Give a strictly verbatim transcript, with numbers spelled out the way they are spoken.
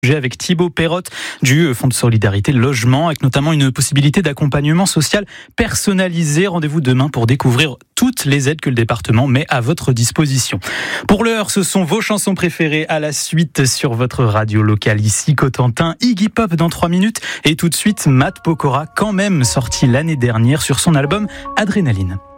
avec Thibaut Perrotte du Fonds de solidarité logement, avec notamment une possibilité d'accompagnement social personnalisé. Rendez-vous demain pour découvrir toutes les aides que le département met à votre disposition. Pour l'heure, ce sont vos chansons préférées à la suite sur votre radio locale ici, Cotentin. Iggy Pop dans trois minutes et tout de suite Matt Pokora, quand même sorti l'année dernière sur son album Adrénaline.